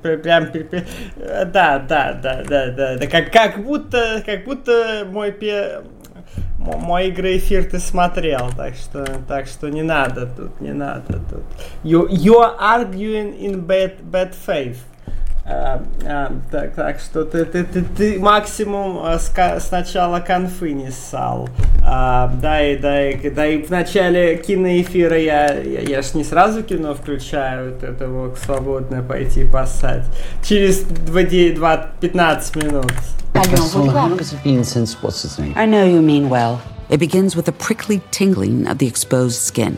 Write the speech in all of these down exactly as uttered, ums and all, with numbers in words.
прям, да, да, да, да, да, да, как, как будто, как будто мой пе... мой игры эфир ты смотрел, так что, так что не надо тут, не надо тут. You, you are arguing in bad, bad faith. А, а, так, так что ты, ты, ты, ты максимум а, ска, сначала конфы не ссал. А, дай, дай, дай в начале киноэфира я, я, я ж не сразу кино включаю, вот это мог свободно пойти поссать. Через пятнадцать минут. I know, how long has it been since what's his name? I know you mean well. It begins with a prickly tingling of the exposed skin.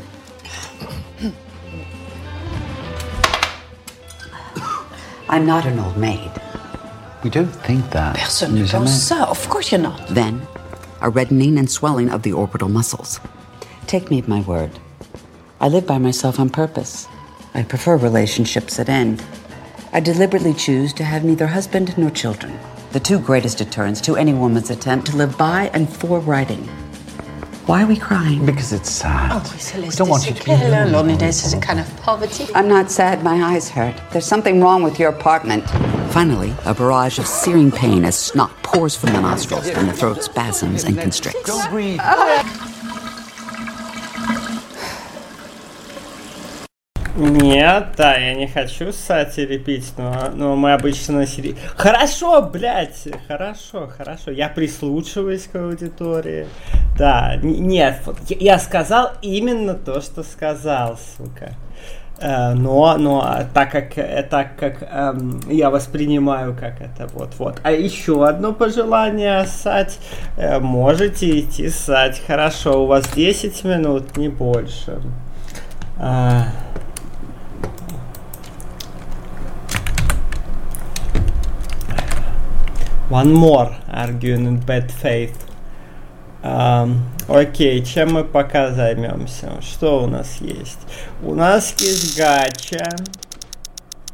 I'm not an old maid. We don't think that. Personne ne pense ça. Of course you're not. Then, a reddening and swelling of the orbital muscles. Take me at my word. I live by myself on purpose. I prefer relationships that end. I deliberately choose to have neither husband nor children. The two greatest deterrents to any woman's attempt to live by and for writing. Why are we crying? Because it's sad. Oh, we don't want you to be alone. Loneliness is a kind of poverty. I'm not sad, my eyes hurt. There's something wrong with your apartment. Finally, a barrage of searing pain as snot pours from the nostrils and the throat spasms and constricts. Don't breathe. Нет, да, я не хочу ссать или пить, но, но мы обычно сидим. Хорошо, блядь, хорошо, хорошо. Я прислушиваюсь к аудитории. Да, нет, вот, я, я сказал именно то, что сказал, сука. Э, но, но так как, так как эм, я воспринимаю как это вот-вот. А еще одно пожелание ссать. Э, можете идти ссать. Хорошо, у вас десять минут, не больше. А... One more arguing in bad faith. Um, окей, чем мы пока займемся? Что у нас есть? У нас есть гача.